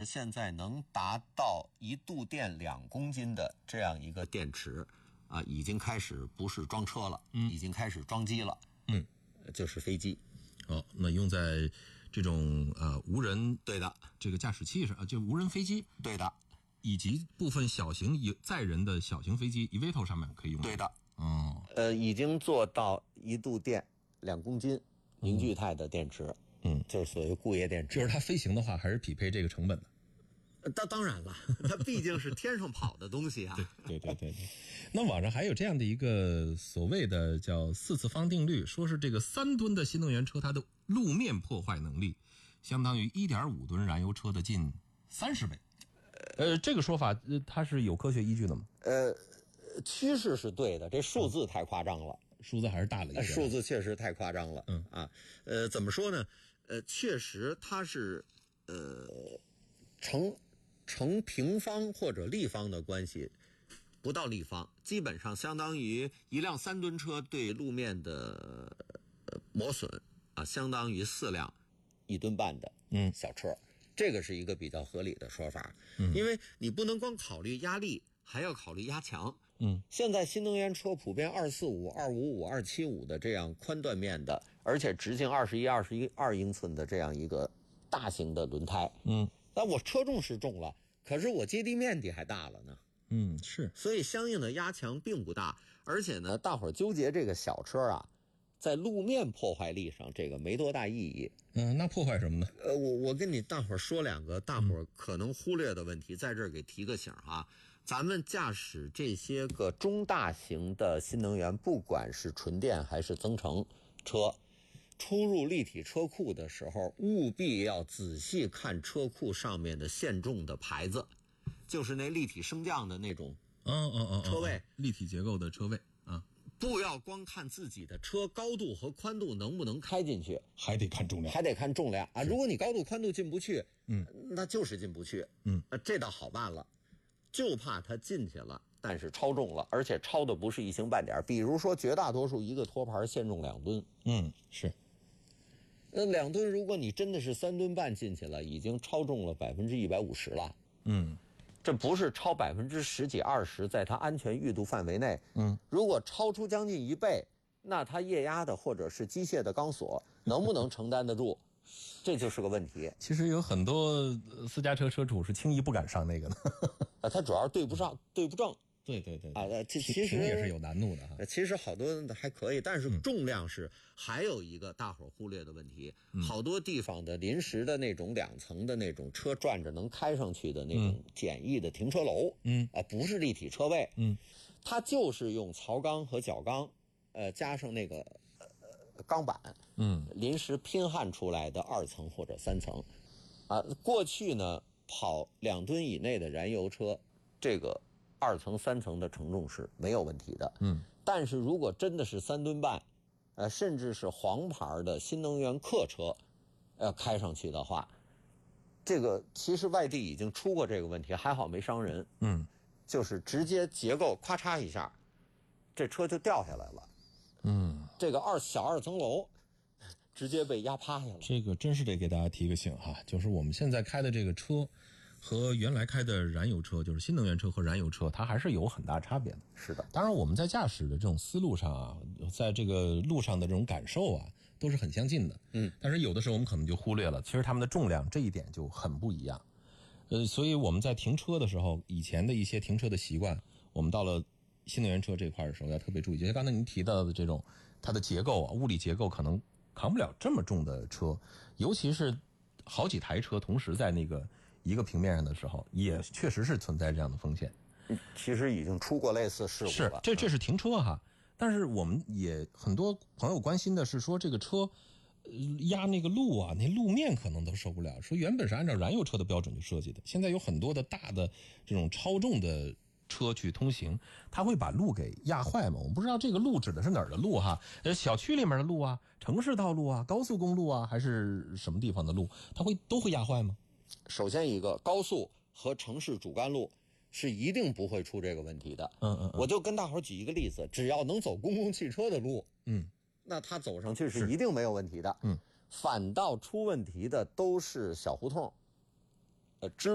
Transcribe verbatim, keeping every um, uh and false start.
现在能达到一度电两公斤的这样一个电池啊，已经开始不是装车了，嗯，已经开始装机了， 嗯， 就是飞机。 哦，那用在这种呃无人对的这个驾驶器上，就无人飞机， 对的， 以及部分小型载人的小型飞机 E V T O L 上面可以用。 对的， 哦， 呃，已经做到一度电两公斤凝聚态的电池， 嗯， 就是所谓固液电池。 就是它飞行的话，还是匹配这个成本的。 当当然了，它毕竟是天上跑的东西啊。 对对对对对。那网上还有这样的一个所谓的叫四次方定律，说是这个三吨的新能源车，它的路面破坏能力相当于 一点五吨燃油车的近三十倍。呃，这个说法呃它是有科学依据的吗？ 呃，趋势是对的，这数字太夸张了， 数字还是大了一些。 数字确实太夸张了。 嗯啊，呃，怎么说呢？呃，确实它是呃成。成平方或者立方的关系不到立方，基本上相当于一辆三吨车对路面的磨损啊，相当于四辆一吨半的嗯小车，嗯，这个是一个比较合理的说法。 嗯， 因为你不能光考虑压力，还要考虑压强。 嗯， 现在新能源车普遍二四五、二五五、二七五的这样宽段面的，而且直径二十一、二十一二英寸的这样一个大型的轮胎。 嗯。 那我车重是重了，可是我接地面积还大了呢。 嗯，是， 所以相应的压强并不大，而且呢，大伙儿纠结这个小车啊，在路面破坏力上这个没多大意义。 嗯，那破坏什么呢？ 呃，我我跟你大伙儿说两个大伙儿可能忽略的问题，在这儿给提个醒啊。咱们驾驶这些个中大型的新能源，不管是纯电还是增程车，出入立体车库的时候，务必要仔细看车库上面的限重的牌子，就是那立体升降的那种嗯嗯嗯， 车位， 立体结构的车位啊， 不要光看自己的车高度和宽度能不能开进去， 还得看重量， 还得看重量啊！如果你高度宽度进不去， 嗯， 那就是进不去， 嗯， 呃，这倒好办了，就怕它进去了，但是超重了，而且超的不是一星半点。比如说，绝大多数一个托盘限重两吨， 嗯，是。 那两吨，如果你真的是三吨半进去了，已经超重了百分之一百五十了。 嗯， 这不是超百分之十几二十，在它安全裕度范围内。 嗯， 如果超出将近一倍，那它液压的或者是机械的钢索能不能承担得住？这就是个问题。 其实有很多私家车车主是轻易不敢上那个的。 啊，它主要是对不上，对不正。 对对对啊，其其实也是有难度的哈。 其实好多还可以，但是重量是、嗯、还有一个大伙儿忽略的问题、嗯。好多地方的临时的那种两层的那种车转着能开上去的那种简易的停车楼， 嗯啊，不是立体车位， 嗯， 它就是用槽钢和角钢，呃，加上那个呃钢板， 嗯， 临时拼焊出来的二层或者三层，啊，过去呢跑两吨以内的燃油车，这个。二层三层的承重是没有问题的， 嗯， 但是如果真的是三吨半，呃，甚至是黄牌的新能源客车，要开上去的话，这个其实外地已经出过这个问题，还好没伤人， 嗯， 就是直接结构咔嚓一下，这车就掉下来了， 嗯， 这个二小二层楼直接被压趴下了。 这个真是得给大家提个醒哈，就是我们现在开的这个车。和原来开的燃油车，就是新能源车和燃油车，它还是有很大差别的。 是的， 当然我们在驾驶的这种思路上啊，在这个路上的这种感受啊，都是很相近的。 嗯， 但是有的时候我们可能就忽略了，其实它们的重量这一点就很不一样。呃，所以我们在停车的时候，以前的一些停车的习惯，我们到了新能源车这块的时候要特别注意。就像刚才您提到的这种，它的结构啊，物理结构可能扛不了这么重的车，尤其是好几台车同时在那个。一个平面上的时候，也确实是存在这样的风险。 其实已经出过类似事故了。 是，这这是停车哈。但是我们也很多朋友关心的是说，这个车、呃、压那个路啊，那路面可能都受不了。说原本是按照燃油车的标准去设计的，现在有很多的大的这种超重的车去通行，它会把路给压坏嘛？我不知道这个路指的是哪儿的路哈？呃，小区里面的路啊，城市道路啊，高速公路啊，还是什么地方的路，它会都会压坏吗？ 首先一个高速和城市主干路是一定不会出这个问题的。 嗯嗯， 我就跟大伙举一个例子，只要能走公共汽车的路， 嗯， 那它走上去是一定没有问题的。 嗯， 反倒出问题的都是小胡同，呃，支